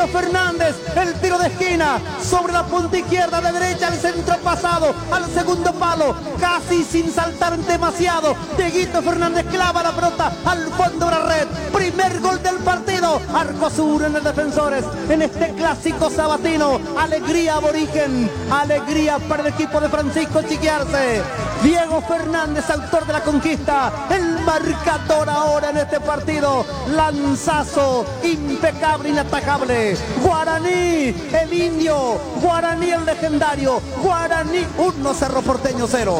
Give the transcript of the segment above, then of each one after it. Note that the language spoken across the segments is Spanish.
Dieguito Fernández, el tiro de esquina, sobre la punta izquierda, de derecha, el centro pasado, al segundo palo, casi sin saltar demasiado. Dieguito Fernández clava la pelota al fondo de la red. Primer gol del partido, arco sur en el Defensores, en este clásico sabatino. Alegría aborigen, alegría para el equipo de Francisco Chiquiarse. Diego Fernández, autor de la conquista, el marcador ahora en este partido. Lanzazo impecable, inatajable. Guaraní, el indio. Guaraní, el legendario. Guaraní 1, Cerro Porteño 0.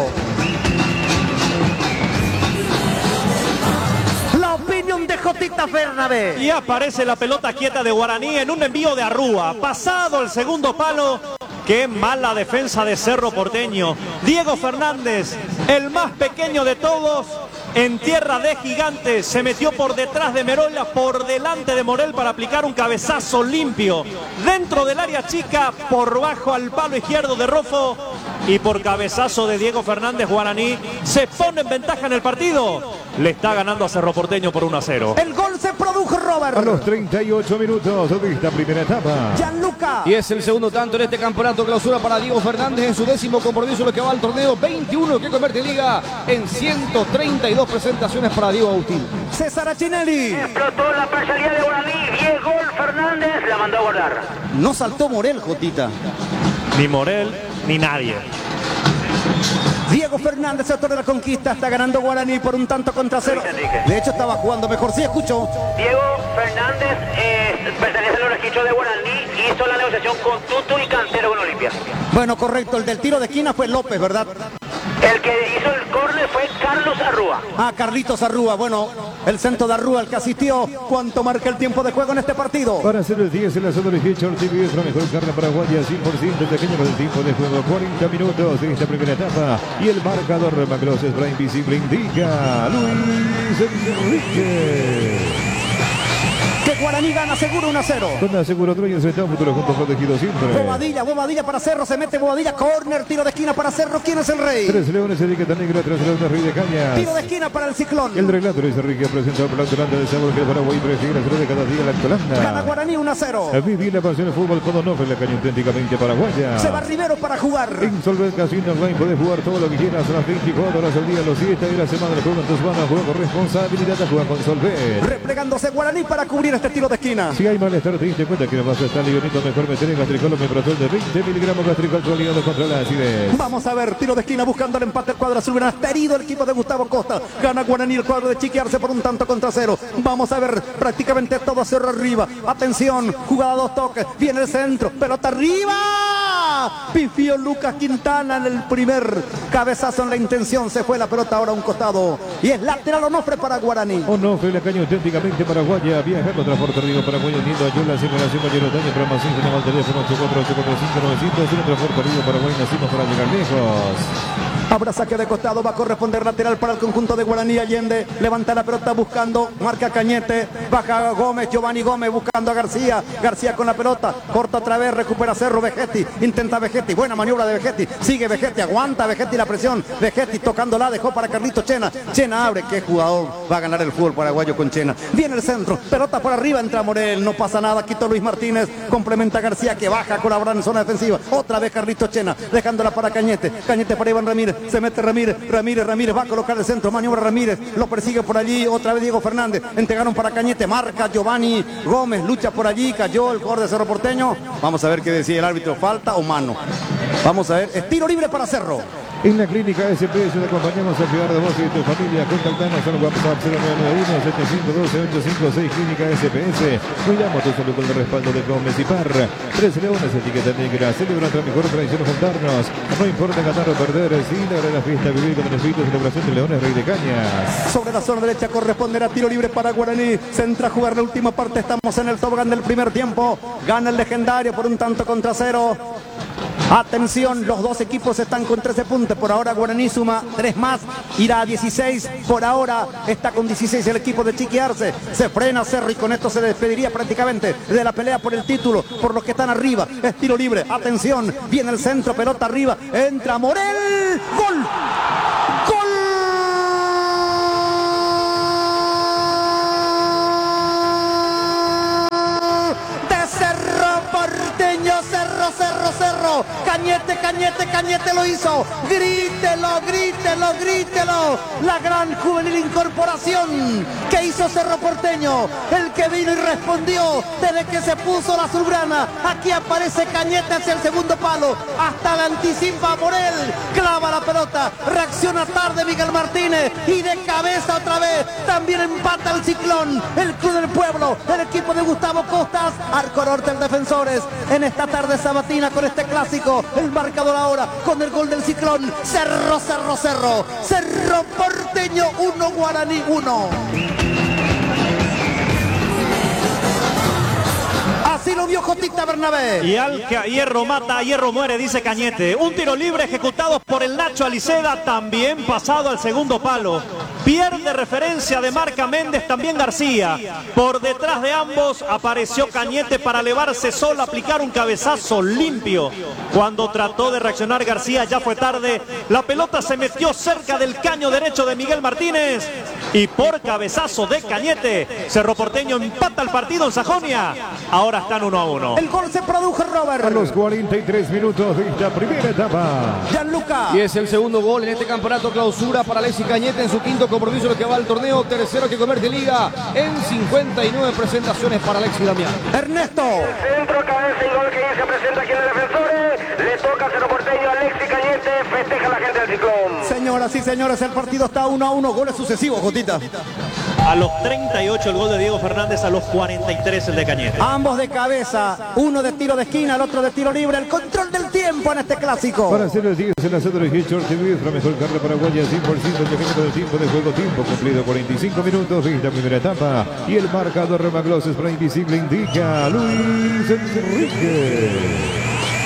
La opinión de Jotita Bernabé. Y aparece la pelota quieta de Guaraní en un envío de Arrúa. Pasado el segundo palo. Qué mala defensa de Cerro Porteño. Diego Fernández, el más pequeño de todos, en tierra de gigantes, se metió por detrás de Merola, por delante de Morel para aplicar un cabezazo limpio. Dentro del área chica, por bajo al palo izquierdo de Rofo. Y por cabezazo de Diego Fernández, Guaraní se pone en ventaja en el partido. Le está ganando a Cerro Porteño por 1-0. El gol se produjo, Robert. A los 38 minutos de esta primera etapa. Gianluca. Y es el segundo tanto en este campeonato clausura para Diego Fernández en su 10º compromiso lo que va al torneo. 21 que convierte Liga en 132 presentaciones para Diego Agustín. César Achinelli. Explotó la parcialidad de Guaraní. 10 gol Fernández, la mandó a guardar. No saltó Morel, Jotita. Ni Morel, ni nadie. Diego Fernández, autor de la conquista, está ganando Guaraní por 1-0. De hecho, estaba jugando mejor. Sí, escucho. Diego Fernández pertenece a los registros de Guaraní, hizo la negociación con Tuto y Cantero con Olimpia. Bueno, correcto. El del tiro de esquina fue López, ¿verdad? El que hizo el córner fue Carlos Arrúa. Ah, Carlitos Arrúa. Bueno, el centro de Arrúa, el que asistió. ¿Cuánto marca el tiempo de juego en este partido? Para hacer el 10 en la zona de Hitchell TV es la mejor carne paraguaya, 100% pequeño con el tiempo de juego. 40 minutos en esta primera etapa. Y el marcador Maclos es invisible, indica Luis Enrique. Que Guaraní gana seguro 1-0. Con aseguro Troya, se está futuro junto protegido siempre. Bobadilla para Cerro, se mete Bobadilla, córner, tiro de esquina para Cerro. ¿Quién es el rey? Tres Leones, etiqueta negra, tres Leones, Rey de Cañas. Tiro de esquina para el Ciclón. El relator es Enrique, presentado por la Atlanta de Sabor, que Paraguay prefiere la de cada día la Atlanta. Gana Guaraní 1-0. Vivir la pasión del fútbol con Onofre, la caña auténticamente paraguaya. Se va Rivero para jugar. En Solvet Casino Online podés jugar todo lo que quieras a las 24 horas al día, los 7 de la semana. Juega en tus manos, juega con responsabilidad, juega con Solvet. Replegándose Guaraní para cubrir este tiro de esquina. Si hay malestar, te diste cuenta que no vas a estar Leonito, mejor meter en gastricol, omeprazol de 20 miligramos gastricol, tu aliado contra la acidez. Vamos a ver, tiro de esquina buscando el empate, el cuadro azul. Está herido el equipo de Gustavo Costa. Gana Guaraní, el cuadro de Chiquiarse por 1-0. Vamos a ver, prácticamente todo a Cerro arriba. Atención, jugada 2 toques. Viene el centro, pelota arriba. Pifió Lucas Quintana en el primer cabezazo en la intención. Se fue la pelota ahora a un costado. Y es lateral Onofre para Guaraní. Onofre, la caña auténticamente paraguaya. Viaja contra Puerto Rico, Paraguay, uniendo a la simulación mayor daño, programa 5, llama al teléfono 84845 900, en Puerto Rico, Paraguay, nacimos para llegar lejos. Habrá saque de costado, va a corresponder lateral para el conjunto de Guaraní. Allende levanta la pelota buscando, marca Cañete, baja Gómez, Giovanni Gómez buscando a García. García con la pelota, corta otra vez, recupera Cerro, Vegetti, intenta Vegetti, buena maniobra de Vegetti, sigue Vegetti, aguanta Vegetti la presión, Vegetti tocándola, dejó para Carlito Chena. Chena abre, qué jugador, va a ganar el fútbol paraguayo con Chena. Viene el centro, pelota por arriba, entra Morel, no pasa nada, quitó Luis Martínez, complementa a García que baja, colabora en zona defensiva. Otra vez Carlito Chena, dejándola para Cañete, Cañete para Iván Ramírez. Se mete Ramírez va a colocar el centro, maniobra Ramírez, lo persigue por allí, otra vez Diego Fernández, entregaron para Cañete, marca Giovanni Gómez, lucha por allí, cayó el jugador de Cerro Porteño. Vamos a ver qué decide el árbitro, falta o mano. Vamos a ver, es tiro libre para Cerro. En la clínica SPS te acompañamos a cuidar de vos y de tu familia. Contactanos al WhatsApp 0991-712-856, Clínica SPS. Cuidamos tu salud con el respaldo de Gómez y Parra. Tres Leones, etiqueta negra. Celebra nuestra mejor tradición juntarnos. No importa ganar o perder, sí, la fiesta, vivir con el espíritu de celebración de Leones, Rey de Cañas. Sobre la zona derecha corresponderá tiro libre para Guaraní. Se entra a jugar la última parte. Estamos en el tobogán del primer tiempo. Gana el legendario por 1-0. Atención, los dos equipos están con 13 puntos. Por ahora Guaraní suma 3 más, irá a 16. Por ahora está con 16 el equipo de Chiquiarse. Se frena Cerro y con esto se despediría prácticamente de la pelea por el título, por los que están arriba. Es tiro libre, atención, viene el centro, pelota arriba, entra Morel, gol. ¡Gol! De Cerro Cerro. Cañete, Cañete, Cañete lo hizo. Grítelo, grítelo, grítelo. La gran juvenil incorporación que hizo Cerro Porteño. El que vino y respondió desde que se puso la azulgrana. Aquí aparece Cañete hacia el segundo palo. Hasta la anticipa por él. Clava la pelota. Reacciona tarde Miguel Martínez. Y de cabeza otra vez. También empata el Ciclón. El Club del Pueblo. El equipo de Gustavo Costas. Arco norte en Defensores. En esta tarde sabatina con este clásico. El marcador ahora con el gol del Ciclón. Cerro, Cerro, Cerro. Cerro Porteño 1, Guaraní 1. Así lo vio Jotita Bernabé. Y al que a hierro mata, a hierro muere, dice Cañete. Un tiro libre ejecutado por el Nacho Aliceda, también pasado al segundo palo. Pierde referencia de marca Méndez, también García. Por detrás de ambos apareció Cañete para elevarse solo, aplicar un cabezazo limpio. Cuando trató de reaccionar García ya fue tarde. La pelota se metió cerca del caño derecho de Miguel Martínez. Y por cabezazo de Cañete, Cerro Porteño empata el partido en Sajonia. Ahora están 1-1. El gol se produjo, Robert. A los 43 minutos de esta primera etapa. Gianluca. Y es el segundo gol en este campeonato clausura para Alexis Cañete en su quinto compromiso lo que va al torneo. Tercero que convierte Liga en 59 presentaciones para Alexis Damián. Ernesto. Centro, cabeza y gol que se presenta aquí en el Defensores. Le toca a Cerro Porteño, Alexis Cañete, festeja la gente del Ciclón. Señoras y señores, el partido está 1-1. Goles sucesivos, Jotita. A los 38 el gol de Diego Fernández, a los 43 el de Cañete. Ambos de cabeza, uno de tiro de esquina, el otro de tiro libre. El control del tiempo en este clásico. Para hacer el 10 en la Centro de Hitchcock TV, la mejor carne paraguaya, 100% el técnico del tiempo de juego, tiempo cumplido 45 minutos de esta primera etapa. Y el marcador Remaglos Spray Invisible indica Luis Enrique.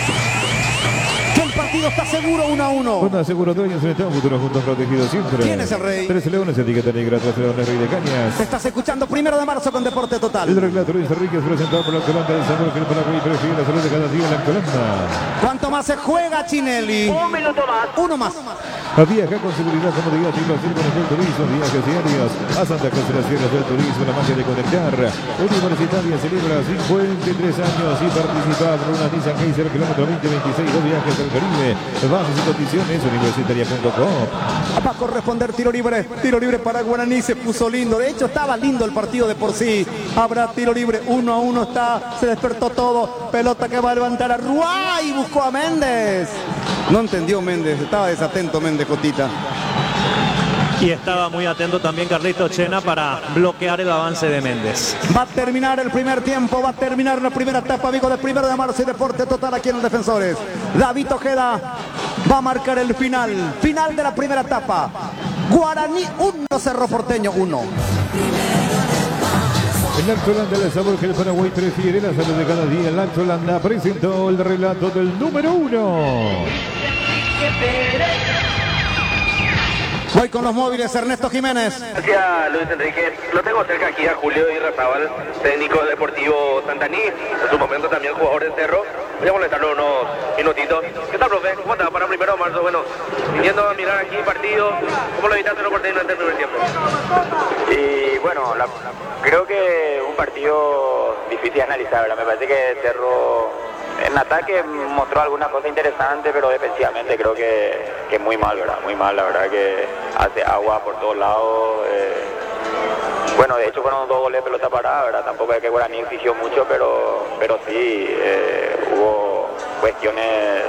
El partido está seguro 1-1. Honda Seguro Dueños en el futuro juntos protegidos siempre. ¿Quién es el rey? 13 Leones, etiqueta negra, 13 Leones, Rey de Cañas. Te estás escuchando 1 de marzo con Deporte Total. El relator Luis Enrique es presentado por la Colanda del Samuel, que el Paraguay prefiere la salud de cada día en la Colanda. ¿Cuánto más se juega, Chinelli? Un minuto más. Uno más. Viaja con seguridad, comodidad y placer con el turismo, viajes diarios a Santa Cruz de las Tierras del Turismo, la magia de conectar. Universitaria celebra 53 años y participa por una Nissan Kaiser kilómetro 2026, 2 viajes al Caribe. Bases y condiciones, universitaria.com. Va a corresponder tiro libre para Guaraní, se puso lindo. De hecho, estaba lindo el partido de por sí. Habrá tiro libre, 1-1 está, se despertó todo. Pelota que va a levantar a Ruá y buscó a Méndez. No entendió Méndez, estaba desatento Méndez, Jotita. Y estaba muy atento también Carlito Chena para bloquear el avance de Méndez. Va a terminar el primer tiempo, va a terminar la primera etapa, amigo, de 1 de marzo y Deporte Total aquí en los Defensores. David Ojeda va a marcar el final de la primera etapa. Guaraní 1, Cerro Porteño 1. El Alto Holanda, el sabor que el Paraguay prefiere, la salud de cada día. El Alto Holanda presentó el relato del número 1. Voy con los móviles, Ernesto Jiménez. Gracias, Luis Enrique. Lo tengo cerca aquí a Julio Irrazábal, técnico del Deportivo Santaní, en su momento también jugador de Cerro. Voy a molestarlo unos minutitos. ¿Qué tal, profe? ¿Cómo está para 1 de marzo? Bueno, viniendo a mirar aquí partido, ¿cómo lo evitaste Cerro Porteño durante el primer tiempo? Y bueno, creo que un partido difícil de analizar, ¿verdad? Me parece que Cerro en ataque mostró algunas cosas interesantes, pero defensivamente creo que muy mal, ¿verdad? Muy mal, la verdad que hace agua por todos lados. Bueno, de hecho fueron 2 goles de pelota parada, ¿verdad? Tampoco es que Guaraní exigió mucho, pero sí hubo cuestiones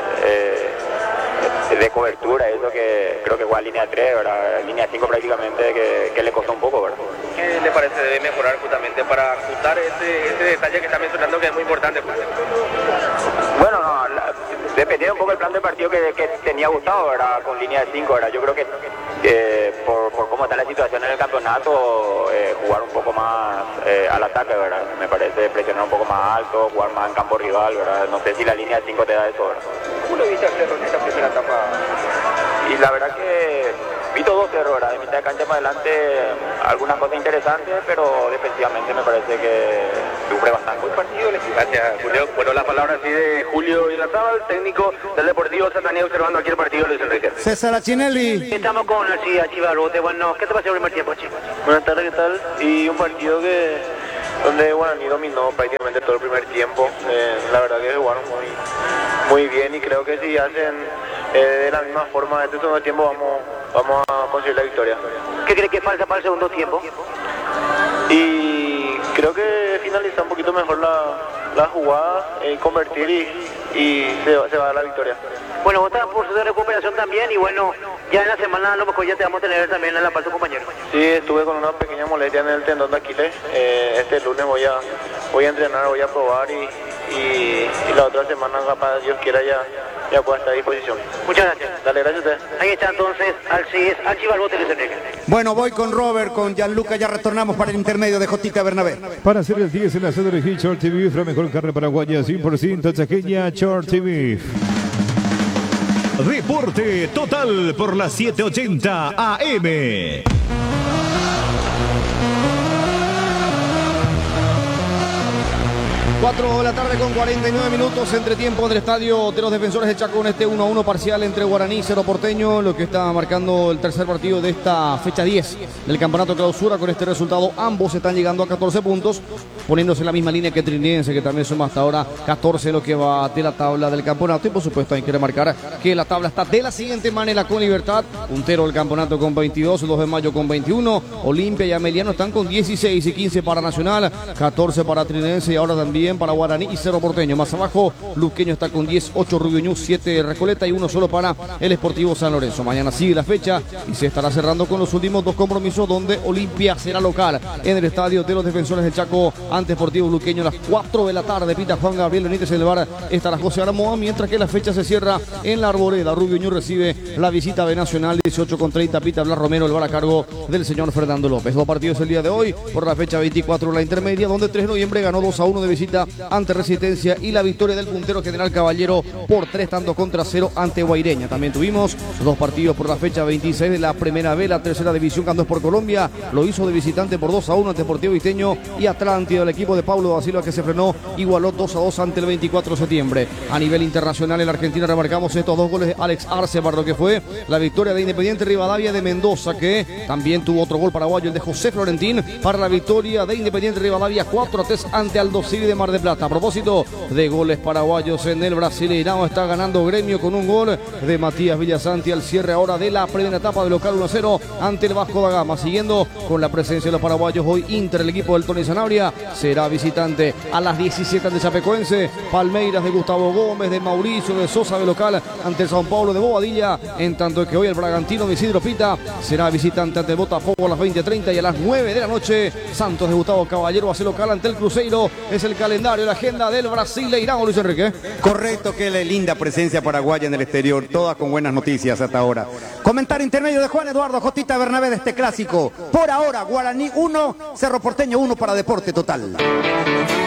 de cobertura, eso que creo que fue a línea 3, ¿verdad? Línea 5 prácticamente, que le costó un poco, ¿verdad? ¿Qué le parece debe mejorar justamente para ajustar ese detalle que está mencionando que es muy importante? Pues? Bueno, no, dependía un poco el plan de partido que tenía Gustavo, ¿verdad? Con línea de 5, ¿verdad? Yo creo que por cómo está la situación en el campeonato, jugar un poco más al ataque, ¿verdad? Me parece presionar un poco más alto, jugar más en campo rival, ¿verdad? No sé si la línea de 5 te da eso, ¿verdad? ¿Cómo lo viste a Cerro en esta primera etapa? Y la verdad que vi todo Cerro, ¿verdad? De mitad de cancha para adelante algunas cosas interesantes, pero defensivamente me parece que sufre bastante. Buen partido, gracias Julio. Bueno, las palabras así de Julio Irrazábal, técnico del Deportivo Santaní, observando aquí el partido Luis Enrique. César Achinelli. Estamos con así a Chivalbote. Bueno, ¿qué te pareció el primer tiempo, Chico? Buenas tardes, ¿qué tal? Y un partido donde Guaraní dominó prácticamente todo el primer tiempo. La verdad que jugaron muy creo que si hacen de la misma forma este segundo tiempo vamos a conseguir la victoria. ¿Qué cree que falta para el segundo tiempo? Y creo que finalizar un poquito mejor la jugada, convertir y se va a la victoria. Bueno, vos estás en proceso de recuperación también y bueno, ya en la semana a lo mejor ya te vamos a tener también en la parte compañero. Sí, estuve con una pequeña molestia en el tendón de Aquiles. Este lunes voy a entrenar, voy a probar y la otra semana, capaz Dios quiera, ya pueda estar a disposición. Muchas gracias. Dale, gracias a usted. Ahí está entonces Alci Barbote que se entrega. Bueno, voy con Robert, con Gianluca, ya retornamos para el intermedio de Jotita Bernabé. Para hacer el 10 en la sede de Short TV, la mejor carne paraguaya 100% chaqueña Short TV. Deporte total por las 7:80 AM. 4 de la tarde con 49 minutos, entretiempo del estadio de los Defensores de Chaco, con este 1-1 parcial entre Guaraní y Cerro Porteño, lo que está marcando el tercer partido de esta fecha 10 del campeonato clausura. Con este resultado ambos están llegando a 14 puntos, poniéndose en la misma línea que Trinense, que también suma hasta ahora 14 lo que va de la tabla del campeonato. Y por supuesto hay que remarcar que la tabla está de la siguiente manera: con Libertad, puntero del campeonato con 22, 2 de Mayo con 21, Olimpia y Ameliano están con 16 y 15 para Nacional, 14 para Trinense y ahora también para Guaraní y Cerro Porteño. Más abajo, Luqueño está con 10, 8 Rubio Ñu, 7 Recoleta y 1 solo para el Sportivo San Lorenzo. Mañana sigue la fecha y se estará cerrando con los últimos 2 compromisos, donde Olimpia será local en el estadio de los Defensores del Chaco ante Sportivo Luqueño a las 4 de la tarde. Pita Juan Gabriel Benítez, en el bar estará José Aramoa, mientras que la fecha se cierra en la Arboleda. Rubio Ñu recibe la visita de Nacional, 18:30. Pita Blas Romero, el bar a cargo del señor Fernando López. 2 partidos el día de hoy por la fecha 24, la intermedia, donde 3 de noviembre ganó 2-1 de visita ante Resistencia, y la victoria del puntero General Caballero por 3-0 ante Guaireña. También tuvimos 2 partidos por la fecha 26 de la Primera B, la tercera división. Ganó por Colombia, lo hizo de visitante por 2-1 ante Deportivo Isteño, y Atlántida, el equipo de Pablo da Silva, que se frenó, igualó 2-2 ante el 24 de septiembre. A nivel internacional en la Argentina remarcamos estos 2 goles de Alex Arce para lo que fue la victoria de Independiente Rivadavia de Mendoza, que también tuvo otro gol paraguayo, el de José Florentín, para la victoria de Independiente Rivadavia 4-3 ante Aldo Civi de Mar del Plata. A propósito de goles paraguayos en el Brasileirão, está ganando Gremio con un gol de Matías Villasanti al cierre ahora de la primera etapa de local 1-0 ante el Vasco da Gama. Siguiendo con la presencia de los paraguayos, hoy Inter, el equipo del Tony Sanabria, será visitante a las 17 de Chapecoense. Palmeiras de Gustavo Gómez, de Mauricio de Sosa de local ante el São Paulo de Bobadilla, en tanto que hoy el Bragantino de Isidro Pita será visitante ante el Botafogo a las 20:30, y a las 9 de la noche Santos de Gustavo Caballero hace local ante el Cruzeiro. Es el calendario, la agenda del Brasileirão, Luis Enrique. Correcto, qué linda presencia paraguaya en el exterior, todas con buenas noticias hasta ahora. Comentario intermedio de Juan Eduardo Jotita Bernabé de este clásico. Por ahora, Guaraní 1, Cerro Porteño 1 para Deporte Total.